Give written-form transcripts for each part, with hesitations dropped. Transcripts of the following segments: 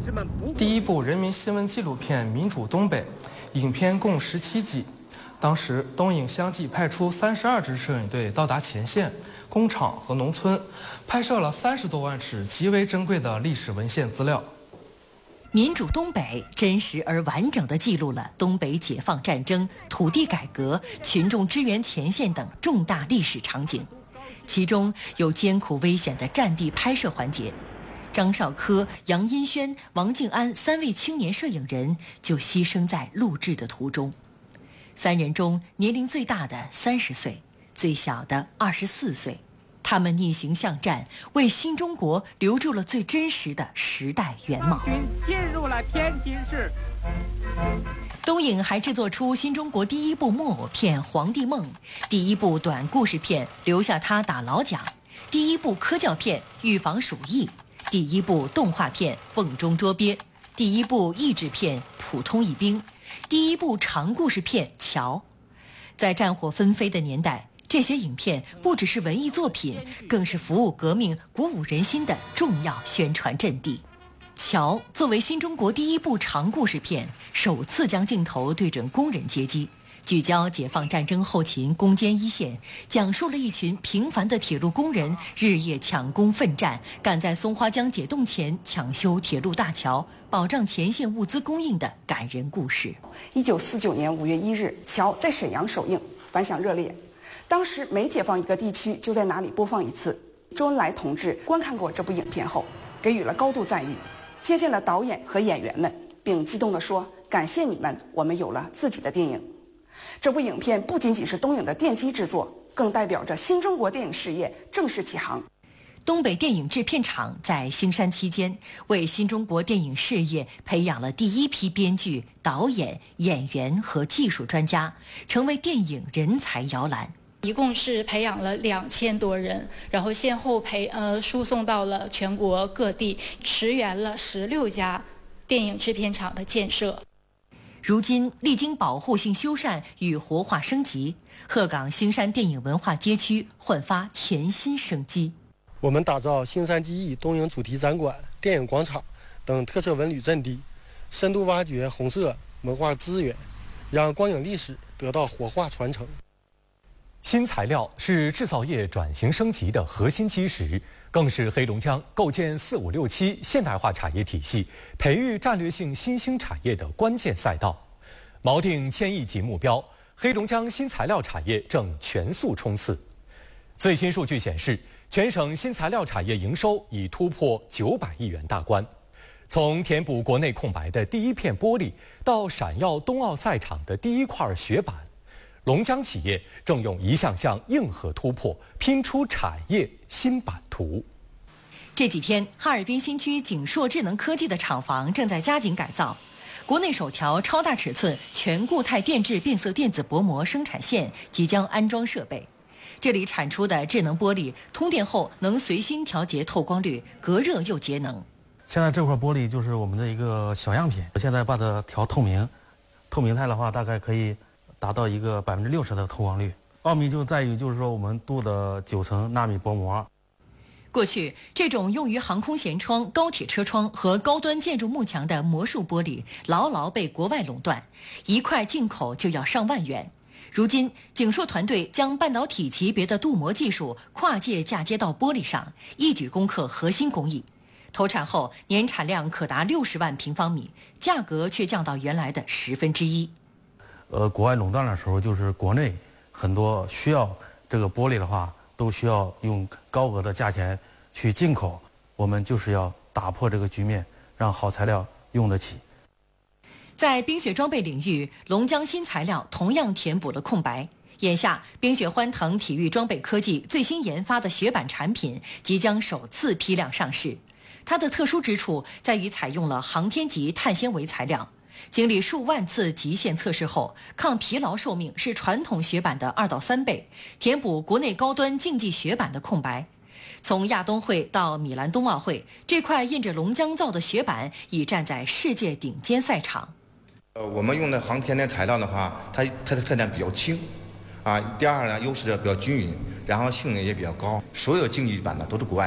士们不。 第一部人民新闻纪录片《民主东北》，影片共17集。当时，东影相继派出32支摄影队到达前线、工厂和农村，拍摄了30多万尺极为珍贵的历史文献资料。 民主东北真实而完整地记录了东北解放战争、土地改革、群众支援前线等重大历史场景，其中有艰苦危险的战地拍摄环节。张绍科、杨荫轩、王静安3位青年摄影人就牺牲在录制的途中。3人中，年龄最大的30岁，最小的24岁。他们逆行向战，为新中国留住了最真实的时代原貌。 进入了天津市。 东影还制作出新中国第一部木偶片《黄帝梦》，第一部短故事片《留下他打老蒋》，第一部科教片《预防鼠疫》，第一部动画片《瓮中捉鳖》，第一部益智片《普通一兵》，第一部长故事片《桥》。在战火纷飞的年代，这些影片不只是文艺作品，更是服务革命、鼓舞人心的重要宣传阵地。桥作为新中国第一部长故事片，首次将镜头对准工人阶级，聚焦解放战争后勤攻坚一线，讲述了一群平凡的铁路工人日夜抢攻奋战，赶在松花江解冻前抢修铁路大桥，保障前线物资供应的感人故事。 1949年5月1日，桥在沈阳首映，反响热烈。当时每解放一个地区，就在哪里播放一次。周恩来同志观看过这部影片后，给予了高度赞誉，接见了导演和演员们，并激动地说：“感谢你们，我们有了自己的电影。”这部影片不仅仅是东影的奠基之作，更代表着新中国电影事业正式起航。 东北电影制片厂在兴山期间，为新中国电影事业培养了第一批编剧、导演、演员和技术专家，成为电影人才摇篮。 一共是培养了2000多人，然后先后输送到了全国各地，驰援了16家电影制片厂的建设。 如今历经保护性修缮与活化升级，鹤岗兴山电影文化街区焕发全新生机。 我们打造兴山记忆东影主题展馆、电影广场等特色文旅阵地，深度挖掘红色文化资源，让光影历史得到活化传承。 新材料是制造业转型升级的核心基石，更是黑龙江构建4567现代化产业体系、培育战略性新兴产业的关键赛道。锚定1000亿级目标，黑龙江新材料产业正全速冲刺。最新数据显示，全省新材料产业营收已突破900亿元大关。从填补国内空白的第一片玻璃，到闪耀冬奥赛场的第一块雪板，龙江企业正用一项项硬核突破，拼出产业新版图。 这几天，哈尔滨新区景硕智能科技的厂房正在加紧改造，国内首条超大尺寸全固态电致变色电子薄膜生产线即将安装设备。这里产出的智能玻璃，通电后能随心调节透光率，隔热又节能。 现在这块玻璃就是我们的一个小样品，现在把它调透明，透明态的话大概可以达到一个60%的透光率。奥秘就在于就是说我们镀的9层纳米薄膜。 过去，这种用于航空舷窗、高铁车窗和高端建筑幕墙的魔术玻璃，牢牢被国外垄断，一块进口就要上万元。如今，景硕团队将半导体级别的镀膜技术跨界嫁接到玻璃上，一举攻克核心工艺。投产后，年产量可达60万平方米，价格却降到原来的1/10。 国外垄断的时候，就是国内很多需要这个玻璃的话，都需要用高额的价钱去进口。我们就是要打破这个局面，让好材料用得起。 在冰雪装备领域，龙江新材料同样填补了空白。眼下，冰雪欢腾体育装备科技最新研发的雪板产品即将首次批量上市。它的特殊之处在于采用了航天级碳纤维材料，经历数万次极限测试后，抗疲劳寿命是传统雪板的2到3倍，填补国内高端竞技雪板的空白。从亚冬会到米兰冬奥会，这块印着龙江造的雪板已站在世界顶尖赛场。 我们用的航天的材料的话，它的特点比较轻，第二呢，优势比较均匀，然后性能也比较高。所有竞技板呢都是国外的，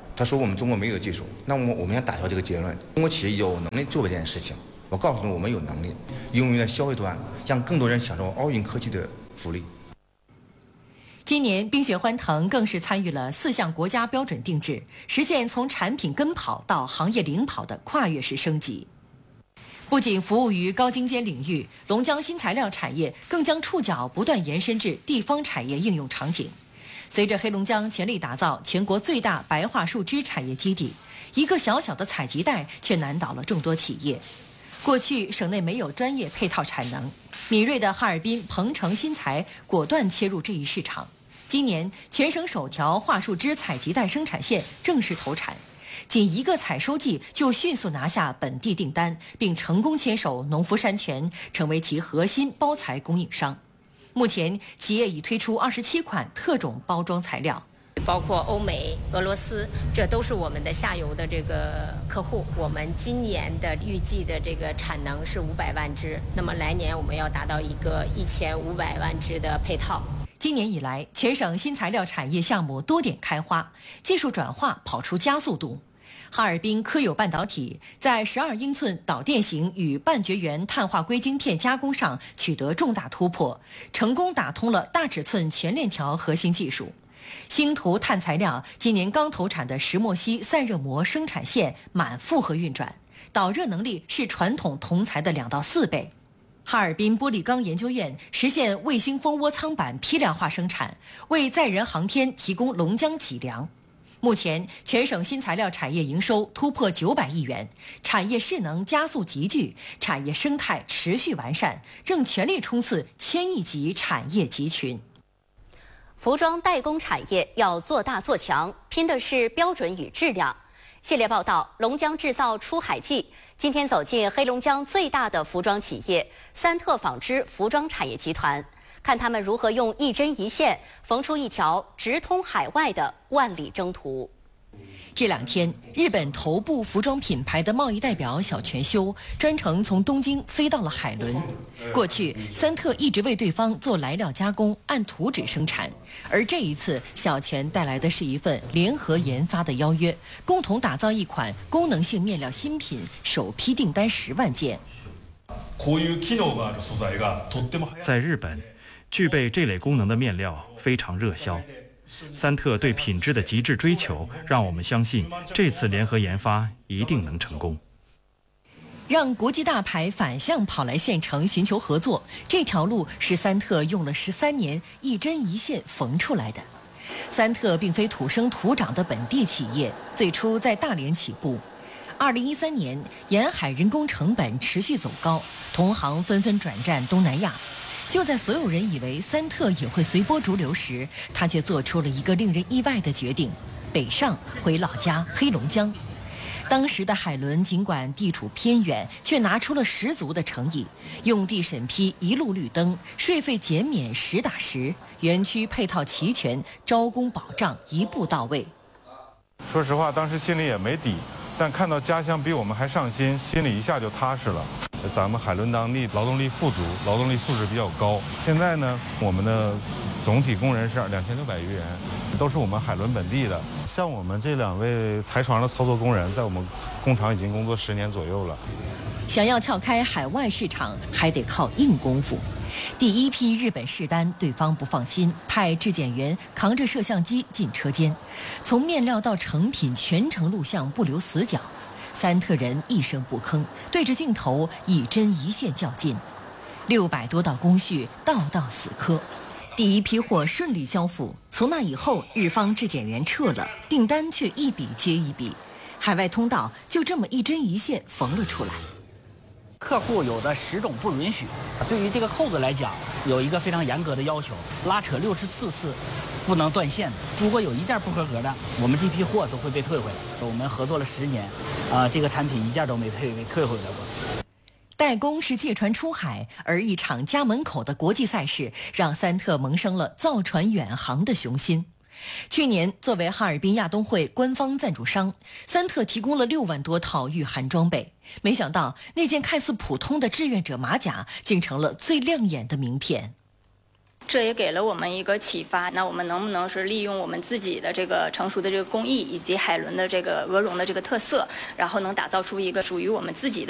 他说我们中国没有技术，那我们要打消这个结论。中国企业有能力做这件事情，我告诉你，我们有能力应用在消费端，让更多人享受奥运科技的福利。 今年冰雪欢腾更是参与了4项国家标准定制，实现从产品跟跑到行业领跑的跨越式升级。不仅服务于高精尖领域，龙江新材料产业更将触角不断延伸至地方产业应用场景。随着黑龙江全力打造全国最大白桦树枝产业基地，一个小小的采集带却难倒了众多企业。过去省内没有专业配套产能，敏锐的哈尔滨鹏城新材果断切入这一市场。今年全省首条桦树枝采集带生产线正式投产，仅1个采收季就迅速拿下本地订单，并成功牵手农夫山泉，成为其核心包材供应商。目前，企业已推出27款特种包装材料， 包括欧美、俄罗斯，这都是我们的下游的这个客户。我们今年的预计的这个产能是500万只，那么来年我们要达到一个1500万只的配套。 今年以来，全省新材料产业项目多点开花，技术转化跑出加速度。哈尔滨科友半导体在12英寸导电型与半绝缘碳化硅晶片加工上取得重大突破，成功打通了大尺寸全链条核心技术。星图碳材料今年刚投产的石墨烯散热膜生产线满负荷运转，导热能力是传统铜材的2到4倍。哈尔滨玻璃钢研究院实现卫星蜂窝舱板批量化生产，为载人航天提供龙江脊梁。目前，全省新材料产业营收突破900亿元，产业势能加速集聚，产业生态持续完善，正全力冲刺1000亿级产业集群。 服装代工产业要做大做强，拼的是标准与质量。系列报道：龙江制造出海记，今天走进黑龙江最大的服装企业三特纺织服装产业集团，看他们如何用一针一线缝出一条直通海外的万里征途。 这2天，日本头部服装品牌的贸易代表小泉修专程从东京飞到了海伦。过去，三特一直为对方做来料加工，按图纸生产，而这一次，小泉带来的是一份联合研发的邀约，共同打造一款功能性面料新品，首批订单10万件。 在日本，具备这类功能的面料非常热销。三特对品质的极致追求，让我们相信这次联合研发一定能成功。 让国际大牌反向跑来县城寻求合作，这条路是三特用了13年一针一线缝出来的。三特并非土生土长的本地企业，最初在大连起步。2013年，沿海人工成本持续走高，同行纷纷转战东南亚。就在所有人以为三特也会随波逐流时，他却做出了一个令人意外的决定：北上回老家黑龙江。当时的海伦尽管地处偏远，却拿出了十足的诚意，用地审批一路绿灯，税费减免实打实，园区配套齐全，招工保障一步到位。 说实话，当时心里也没底，但看到家乡比我们还上心，心里一下就踏实了。咱们海伦当地劳动力富足，劳动力素质比较高。现在呢，我们的总体工人是2600余人，都是我们海伦本地的。像我们这2位裁床的操作工人，在我们工厂已经工作10年左右了。 想要撬开海外市场，还得靠硬功夫。第一批日本试单，对方不放心，派质检员扛着摄像机进车间，从面料到成品全程录像，不留死角。三特人一声不吭，对着镜头一针一线较劲，600多道工序，道道死磕。第一批货顺利交付，从那以后，日方质检员撤了，订单却一笔接一笔，海外通道就这么一针一线缝了出来。 客户有的10种不允许，对于这个扣子来讲，有一个非常严格的要求，拉扯64次不能断线的。如果有一件不合格的，我们这批货都会被退回来。我们合作了10年，这个产品一件都没退回来过。 代工是借船出海，而一场家门口的国际赛事，让三特萌生了造船远航的雄心。去年，作为哈尔滨亚冬会官方赞助商，三特提供了6万多套御寒装备。没想到，那件看似普通的志愿者马甲，竟成了最亮眼的名片。 这也给了我们一个启发。那我们能不能是利用我们自己的这个成熟的这个工艺，以及海伦的这个鹅绒的这个特色，然后能打造出一个属于我们自己的